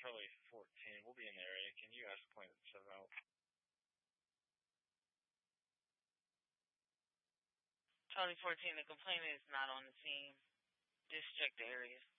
Charlie 14. We'll be in the area. Can you ask the plane to set out? Charlie 14, the complainant is not on the scene. Just check the area.